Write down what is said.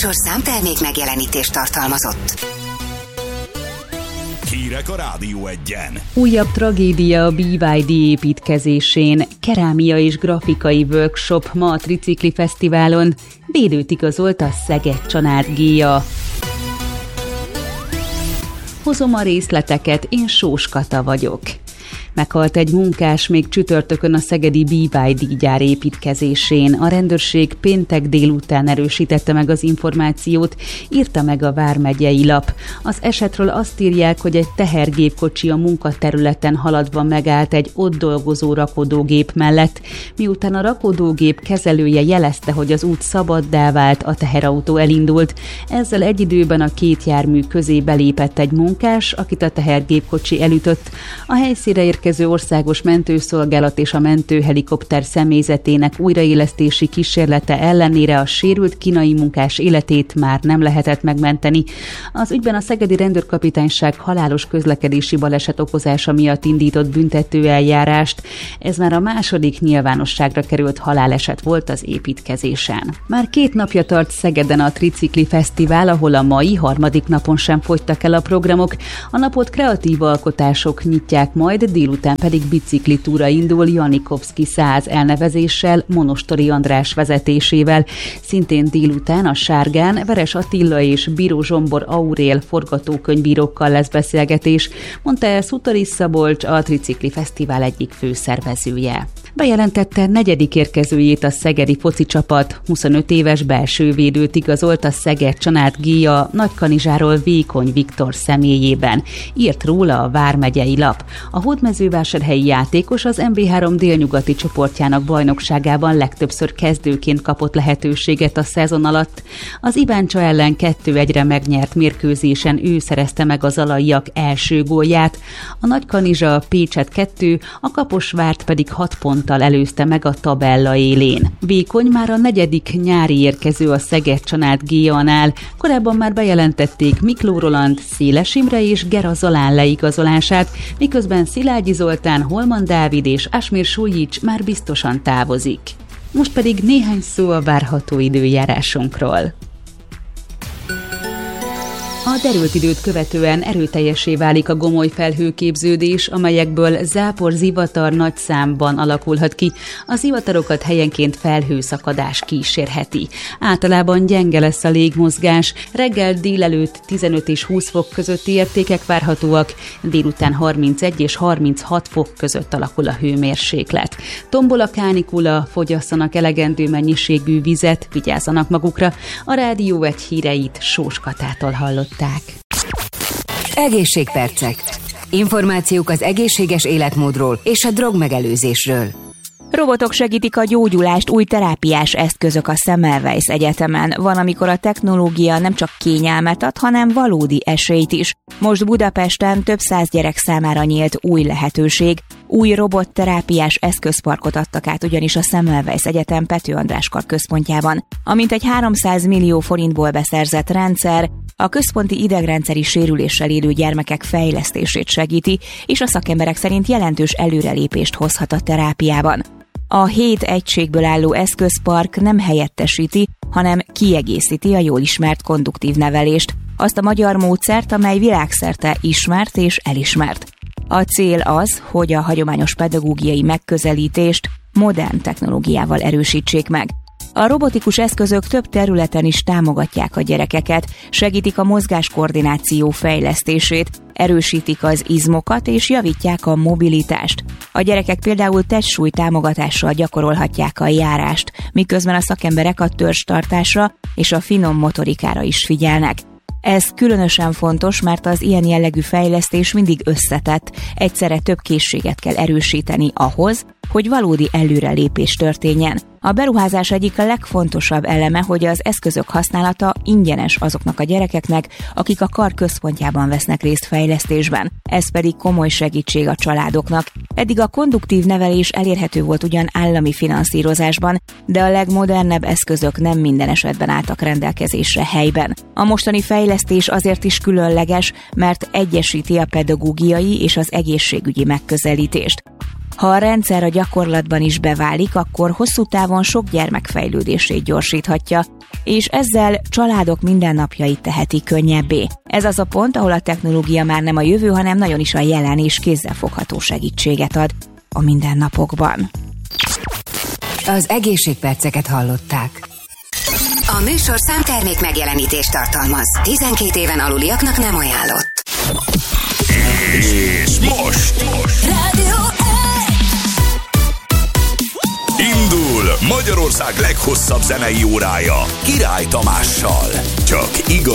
műsor számtermék megjelenítést tartalmazott. Hírek a Rádió Egyen. Újabb tragédia a BYD építkezésén. Kerámia és grafikai workshop ma a Tricikli Fesztiválon. Védőt igazolt a Szeged-Csanád Géa. Hozom a részleteket, én Sós Kata vagyok. Meghalt egy munkás még csütörtökön a szegedi BYD gyár építkezésén. A rendőrség péntek délután erősítette meg az információt, írta meg a vármegyei lap. Az esetről azt írják, hogy egy tehergépkocsi a munkaterületen haladva megállt egy ott dolgozó rakodógép mellett. Miután a rakodógép kezelője jelezte, hogy az út szabaddá vált, a teherautó elindult. Ezzel egy időben a két jármű közé belépett egy munkás, akit a tehergépkocsi elütött. A helyszínre érkező országos mentőszolgálat és a mentőhelikopter személyzetének újraélesztési kísérlete ellenére a sérült kínai munkás életét már nem lehetett megmenteni. Az ügyben a szegedi rendőrkapitányság halálos közlekedési baleset okozása miatt indított büntetőeljárást. Ez már a második nyilvánosságra került haláleset volt az építkezésen. Már 2 napja tart Szegeden a Tricikli Fesztivál, ahol a mai harmadik napon sem fogytak el a programok. A napot kreatív alkotások nyitják majd, délután pedig biciklitúra indul Janikovszky 100 elnevezéssel, Monostori András vezetésével. Szintén délután a Sárgán Veres Attila és Bíró Zsombor Aurél forgatókönyvírókkal lesz beszélgetés, mondta el Szutari Szabolcs, a Tricikli Fesztivál egyik főszervezője. Bejelentette 4. érkezőjét a szegedi foci csapat. 25 éves belső védőt igazolt a Szeged-Csanád Géa Nagykanizsáról Vékony Viktor személyében. Írt róla a vármegyei lap. A hódmezővásárhelyi játékos az MB3 délnyugati csoportjának bajnokságában legtöbbször kezdőként kapott lehetőséget a szezon alatt. Az Iváncsa ellen 2-1-re megnyert mérkőzésen ő szerezte meg a zalaiak első gólját. A Nagykanizsa Pécset 2, a Kaposvárt pedig 6 ponttal előzte meg a tabella élén. Vékony már a 4. nyári érkező a Szeged-Csanád Géánál. Korábban már bejelentették Mikló Roland, Széles Imre és Gera Zalán leigazolását, miközben Szilágyi Zoltán, Holman Dávid és Asmir Suljic már biztosan távozik. Most pedig néhány szó a várható időjárásunkról. A derült időt követően erőteljessé válik a gomoly felhőképződés, amelyekből zápor, zivatar nagy számban alakulhat ki. A zivatarokat helyenként felhőszakadás kísérheti. Általában gyenge lesz a légmozgás, reggel délelőtt 15 és 20 fok közötti értékek várhatóak, délután 31 és 36 fok között alakul a hőmérséklet. Tombol a kánikula, fogyasszanak elegendő mennyiségű vizet, vigyázzanak magukra. A Rádió Egy híreit Sós Katától hallott. Egészségpercek. Információk az egészséges életmódról és a drogmegelőzésről. Robotok segítik a gyógyulást, új terápiás eszközök a Semmelweis Egyetemen. Van, amikor a technológia nem csak kényelmet ad, hanem valódi esélyt is. Most Budapesten több 100 gyerek számára nyílt új lehetőség. Új robotterápiás eszközparkot adtak át ugyanis a Semmelweis Egyetem Pető András Kar központjában. Amint egy 300 millió forintból beszerzett rendszer a központi idegrendszeri sérüléssel élő gyermekek fejlesztését segíti, és a szakemberek szerint jelentős előrelépést hozhat a terápiában. A 7 egységből álló eszközpark nem helyettesíti, hanem kiegészíti a jól ismert konduktív nevelést, azt a magyar módszert, amely világszerte ismert és elismert. A cél az, hogy a hagyományos pedagógiai megközelítést modern technológiával erősítsék meg. A robotikus eszközök több területen is támogatják a gyerekeket, segítik a mozgáskoordináció fejlesztését, erősítik az izmokat és javítják a mobilitást. A gyerekek például testsúly támogatással gyakorolhatják a járást, miközben a szakemberek a törzstartásra és a finom motorikára is figyelnek. Ez különösen fontos, mert az ilyen jellegű fejlesztés mindig összetett, egyszerre több készséget kell erősíteni ahhoz, hogy valódi előrelépés történjen. A beruházás egyik a legfontosabb eleme, hogy az eszközök használata ingyenes azoknak a gyerekeknek, akik a kar központjában vesznek részt fejlesztésben. Ez pedig komoly segítség a családoknak. Eddig a konduktív nevelés elérhető volt ugyan állami finanszírozásban, de a legmodernebb eszközök nem minden esetben álltak rendelkezésre helyben. A mostani fejlesztés azért is különleges, mert egyesíti a pedagógiai és az egészségügyi megközelítést. Ha a rendszer a gyakorlatban is beválik, akkor hosszú távon sok gyermek fejlődését gyorsíthatja, és ezzel családok mindennapjait teheti könnyebbé. Ez az a pont, ahol a technológia már nem a jövő, hanem nagyon is a jelen és kézzelfogható segítséget ad a mindennapokban. Az egészségperceket hallották. A műsorszám termék megjelenítést tartalmaz. 12 éven aluliaknak nem ajánlott. És most Rádió indul Magyarország leghosszabb zenei órája Király Tamással. Csak igaz